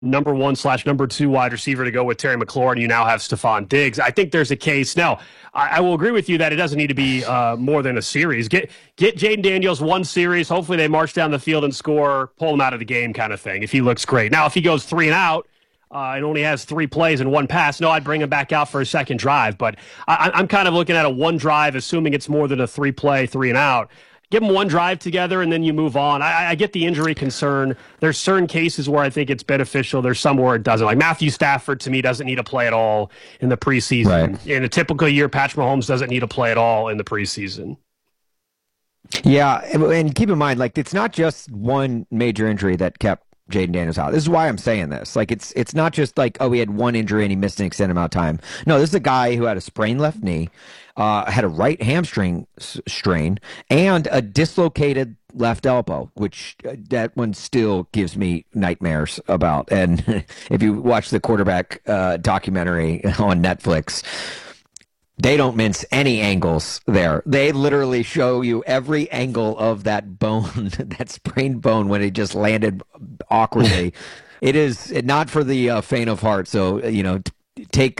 number one slash number two wide receiver to go with Terry McLaurin. You now have Stephon Diggs. I think there's a case. Now, I will agree with you that it doesn't need to be more than a series. Get Jaden Daniels one series. Hopefully they march down the field and score, pull him out of the game kind of thing if he looks great. Now, if he goes 3 and out, and only has 3 plays and 1 pass, no, I'd bring him back out for a second drive. But I'm kind of looking at a 1 drive, assuming it's more than a 3-play, 3 and out. Give them 1 drive together, and then you move on. I get the injury concern. There's certain cases where I think it's beneficial. There's some where it doesn't. Like Matthew Stafford, to me, doesn't need to play at all in the preseason. Right. In a typical year, Patrick Mahomes doesn't need to play at all in the preseason. Yeah, and keep in mind, like, it's not just one major injury that kept Jaden Daniels out. This is why I'm saying this. Like, it's not just like, oh, he had 1 injury and he missed an extended amount of time. No, this is a guy who had a sprained left knee, had a right hamstring strain, and a dislocated left elbow, which that one still gives me nightmares about. And if you watch the quarterback documentary on Netflix, they don't mince any angles there. They literally show you every angle of that bone, that sprained bone, when it just landed awkwardly. It is not for the faint of heart. So, take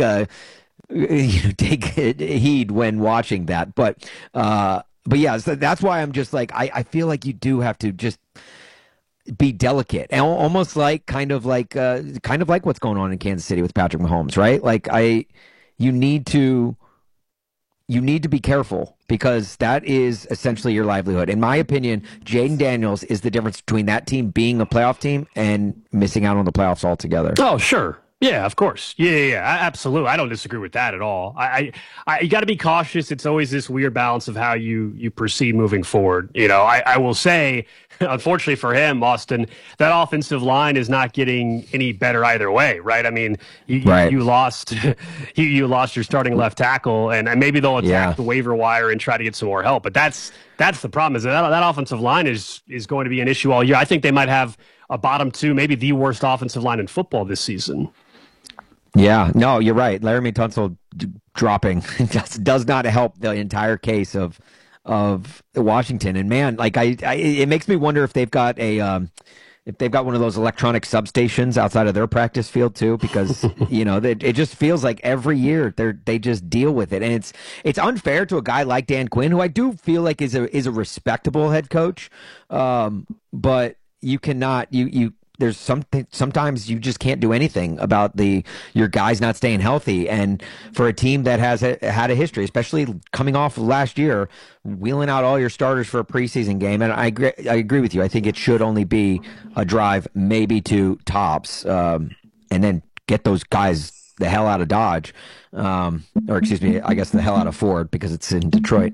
heed when watching that. But yeah, so that's why I'm just like, I feel like you do have to just be delicate, and almost like kind of like what's going on in Kansas City with Patrick Mahomes, right? Like you need to be careful, because that is essentially your livelihood. In my opinion, Jaden Daniels is the difference between that team being a playoff team and missing out on the playoffs altogether. Oh, sure. Yeah, of course. Yeah, absolutely. I don't disagree with that at all. You got to be cautious. It's always this weird balance of how you proceed moving forward. I will say, unfortunately for him, Austin, that offensive line is not getting any better either way, right? I mean, you lost you lost your starting left tackle, and maybe they'll attack the waiver wire and try to get some more help. But that's the problem, is that offensive line is going to be an issue all year. I think they might have a bottom 2, maybe the worst offensive line in football this season. Yeah, no, you're right. Laramie Tunsil dropping does not help the entire case of Washington. And man, like it makes me wonder if they've got if they've got one of those electronic substations outside of their practice field too, because it just feels like every year they just deal with it, and it's unfair to a guy like Dan Quinn, who I do feel like is a respectable head coach, but you cannot there's sometimes you just can't do anything about your guys not staying healthy. And for a team that has had a history, especially coming off of last year, wheeling out all your starters for a preseason game, and I agree with you. I think it should only be a drive, maybe 2 tops, and then get those guys the hell out of Dodge, or excuse me, I guess the hell out of Ford, because it's in Detroit.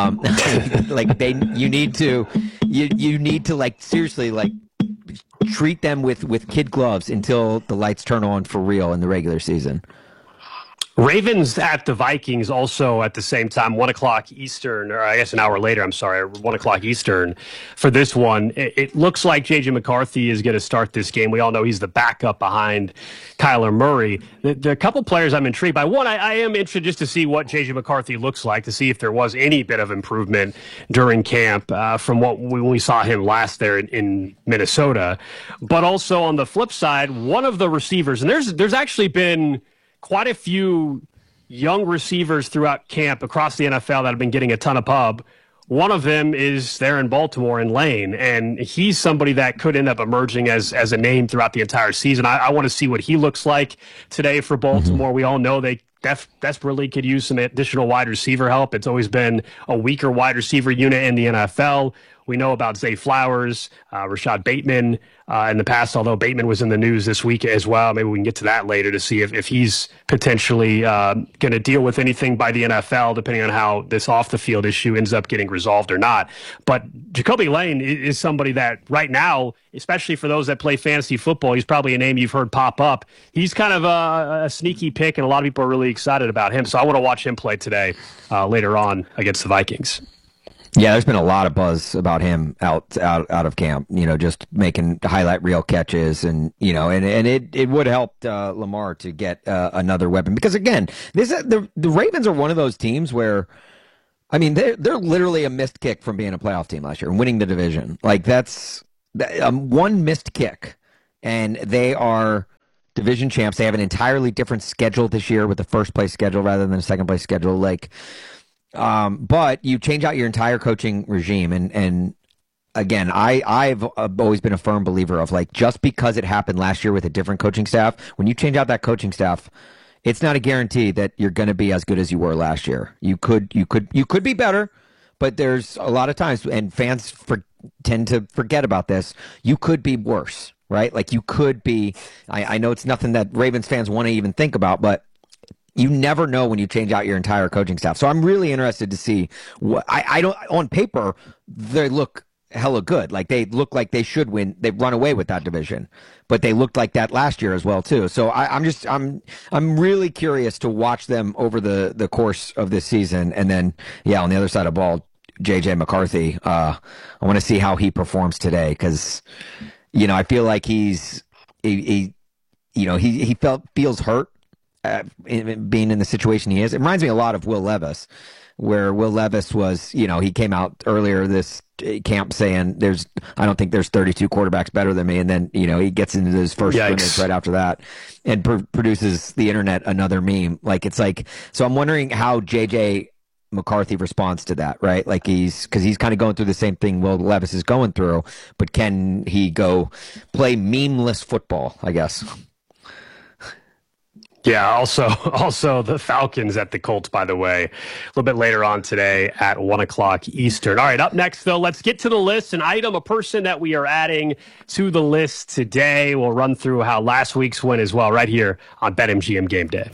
You need to like seriously like treat them with kid gloves until the lights turn on for real in the regular season. Ravens at the Vikings also at the same time, 1 o'clock Eastern, or I guess an hour later, 1 o'clock Eastern for this one. It looks like J.J. McCarthy is going to start this game. We all know he's the backup behind Kyler Murray. The couple players I'm intrigued by. One, I am interested just to see what J.J. McCarthy looks like, to see if there was any bit of improvement during camp from what we saw him last there in Minnesota. But also on the flip side, one of the receivers, and there's actually been quite a few young receivers throughout camp across the NFL that have been getting a ton of pub. One of them is there in Baltimore in Lane, and he's somebody that could end up emerging as a name throughout the entire season. I want to see what he looks like today for Baltimore. We all know they desperately could use some additional wide receiver help. It's always been a weaker wide receiver unit in the NFL. We know about Zay Flowers, Rashad Bateman in the past, although Bateman was in the news this week as well. Maybe we can get to that later to see if he's potentially going to deal with anything by the NFL, depending on how this off-the-field issue ends up getting resolved or not. But Jacoby Lane is somebody that right now, especially for those that play fantasy football, he's probably a name you've heard pop up. He's kind of a sneaky pick, and a lot of people are really excited about him. So I want to watch him play today later on against the Vikings. Yeah, there's been a lot of buzz about him out of camp, just making highlight reel catches, and it would help Lamar to get another weapon, because again, the Ravens are one of those teams where, I mean, they're literally a missed kick from being a playoff team last year and winning the division. Like, that's one missed kick and they are division champs. They have an entirely different schedule this year with the first place schedule rather than a second place schedule. But you change out your entire coaching regime, and again, I've always been a firm believer of just because it happened last year with a different coaching staff, when you change out that coaching staff, it's not a guarantee that you're going to be as good as you were last year. You could be better, but there's a lot of times, and fans tend to forget about this, you could be worse, right? You could be, I know it's nothing that Ravens fans want to even think about, but you never know when you change out your entire coaching staff. So I'm really interested to see what, I don't, on paper, they look hella good. They look like they should win. They run away with that division, but they looked like that last year as well too. So I'm really curious to watch them over the course of this season. And then, on the other side of the ball, JJ McCarthy, I want to see how he performs today. Cause I feel like he feels hurt being in the situation he is. It reminds me a lot of Will Levis, where Will Levis was, he came out earlier this camp saying I don't think there's 32 quarterbacks better than me. And then, he gets into his first scrimmage right after that and produces the internet another meme. So I'm wondering how JJ McCarthy responds to that, right? Because he's kind of going through the same thing Will Levis is going through, but can he go play memeless football, I guess? Yeah, also the Falcons at the Colts, by the way, a little bit later on today at 1 o'clock Eastern. All right, up next, though, let's get to the list. An item, a person that we are adding to the list today. We'll run through how last week's went as well right here on BetMGM Game Day.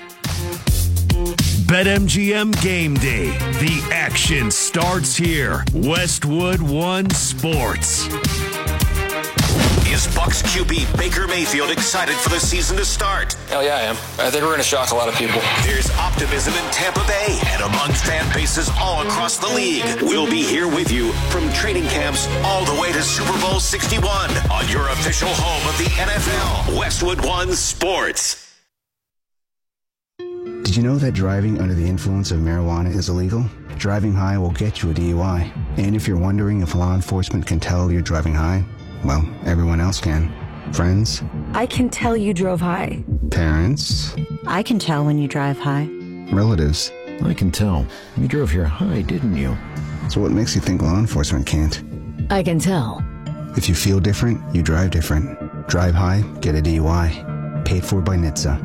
BetMGM Game Day. The action starts here. Westwood One Sports. Is Bucs QB Baker Mayfield excited for the season to start? Hell yeah, I am. I think we're going to shock a lot of people. There's optimism in Tampa Bay and among fan bases all across the league. We'll be here with you from training camps all the way to Super Bowl 61 on your official home of the NFL, Westwood One Sports. Did you know that driving under the influence of marijuana is illegal? Driving high will get you a DUI. And if you're wondering if law enforcement can tell you're driving high, well, everyone else can. Friends? I can tell you drove high. Parents? I can tell when you drive high. Relatives? I can tell. You drove here high, didn't you? So what makes you think law enforcement can't? I can tell. If you feel different, you drive different. Drive high, get a DUI. Paid for by NHTSA.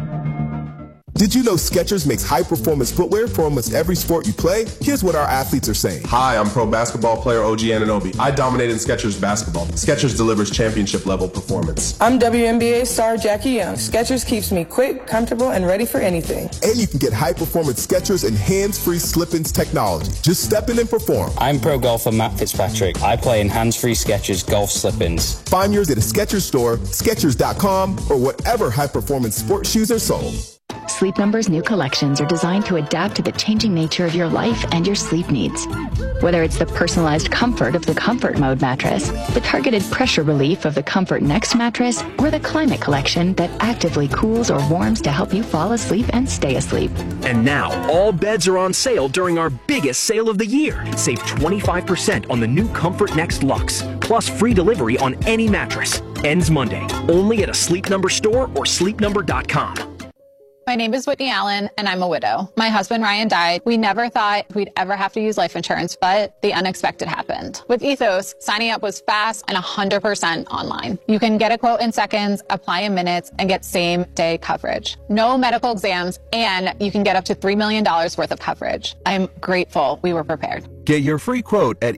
Did you know Skechers makes high-performance footwear for almost every sport you play? Here's what our athletes are saying. Hi, I'm pro basketball player OG Anunoby. I dominate in Skechers basketball. Skechers delivers championship-level performance. I'm WNBA star Jackie Young. Skechers keeps me quick, comfortable, and ready for anything. And you can get high-performance Skechers and hands-free slip-ins technology. Just step in and perform. I'm pro golfer Matt Fitzpatrick. I play in hands-free Skechers golf slip-ins. Find yours at a Skechers store, Skechers.com, or whatever high-performance sports shoes are sold. Sleep Number's new collections are designed to adapt to the changing nature of your life and your sleep needs. Whether it's the personalized comfort of the Comfort Mode mattress, the targeted pressure relief of the Comfort Next mattress, or the Climate Collection that actively cools or warms to help you fall asleep and stay asleep. And now, all beds are on sale during our biggest sale of the year. Save 25% on the new Comfort Next Luxe, plus free delivery on any mattress. Ends Monday, only at a Sleep Number store or sleepnumber.com. My name is Whitney Allen, and I'm a widow. My husband, Ryan, died. We never thought we'd ever have to use life insurance, but the unexpected happened. With Ethos, signing up was fast and 100% online. You can get a quote in seconds, apply in minutes, and get same-day coverage. No medical exams, and you can get up to $3 million worth of coverage. I'm grateful we were prepared. Get your free quote at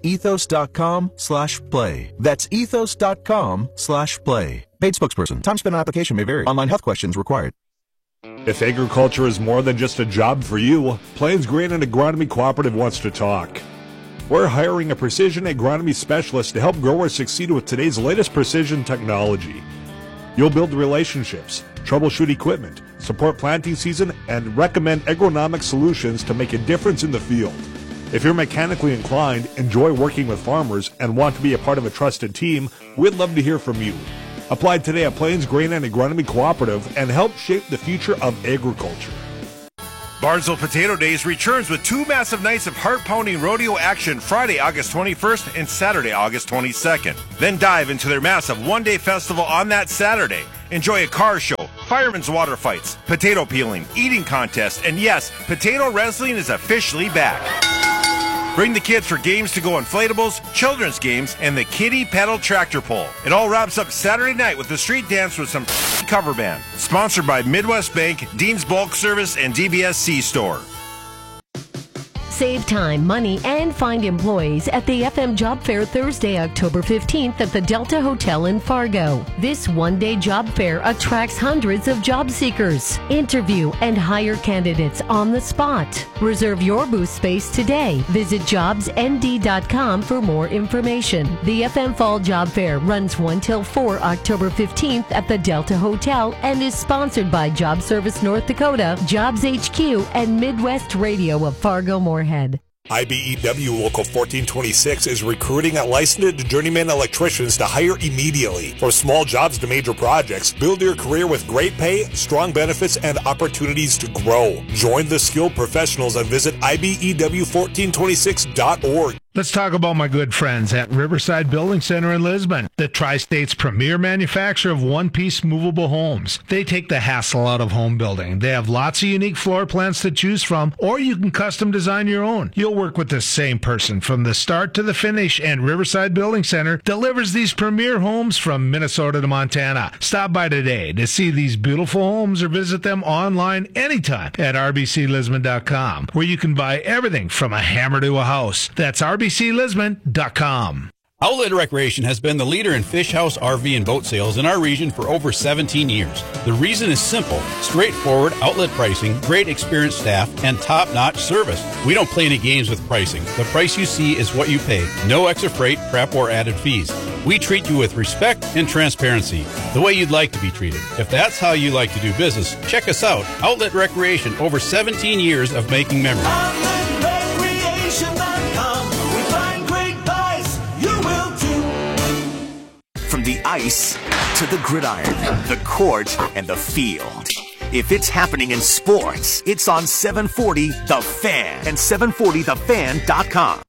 ethos.com/play. That's ethos.com/play. Paid spokesperson. Time spent on application may vary. Online health questions required. If agriculture is more than just a job for you, Plains Grain and Agronomy Cooperative wants to talk. We're hiring a precision agronomy specialist to help growers succeed with today's latest precision technology. You'll build relationships, troubleshoot equipment, support planting season, and recommend agronomic solutions to make a difference in the field. If you're mechanically inclined, enjoy working with farmers, and want to be a part of a trusted team, we'd love to hear from you. Apply today at Plains Grain and Agronomy Cooperative and help shape the future of agriculture. Barnesville Potato Days returns with 2 massive nights of heart-pounding rodeo action Friday, August 21st and Saturday, August 22nd. Then dive into their massive one-day festival on that Saturday. Enjoy a car show, firemen's water fights, potato peeling, eating contest, and yes, potato wrestling is officially back. Bring the kids for games to go inflatables, children's games, and the kiddie pedal tractor pull. It all wraps up Saturday night with the street dance with some cover band. Sponsored by Midwest Bank, Dean's Bulk Service, and DBS C-Store. Save time, money, and find employees at the FM Job Fair Thursday, October 15th at the Delta Hotel in Fargo. This one-day job fair attracts hundreds of job seekers. Interview and hire candidates on the spot. Reserve your booth space today. Visit jobsnd.com for more information. The FM Fall Job Fair runs 1 till 4 October 15th at the Delta Hotel and is sponsored by Job Service North Dakota, Jobs HQ, and Midwest Radio of Fargo-Moorhead. IBEW Local 1426 is recruiting licensed journeyman electricians to hire immediately. From small jobs to major projects, build your career with great pay, strong benefits, and opportunities to grow. Join the skilled professionals and visit IBEW1426.org. Let's talk about my good friends at Riverside Building Center in Lisbon, the Tri-State's premier manufacturer of one-piece movable homes. They take the hassle out of home building. They have lots of unique floor plans to choose from, or you can custom design your own. You'll work with the same person from the start to the finish, and Riverside Building Center delivers these premier homes from Minnesota to Montana. Stop by today to see these beautiful homes or visit them online anytime at rbclisbon.com, where you can buy everything from a hammer to a house. That's rbclisbon.com. Outlet Recreation has been the leader in fish house, RV, and boat sales in our region for over 17 years. The reason is simple: straightforward outlet pricing, great experienced staff, and top-notch service. We don't play any games with pricing. The price you see is what you pay. No extra freight, prep, or added fees. We treat you with respect and transparency, the way you'd like to be treated. If that's how you like to do business, check us out. Outlet Recreation, over 17 years of making memories. From the ice to the gridiron, the court, and the field. If it's happening in sports, it's on 740 The Fan and 740thefan.com.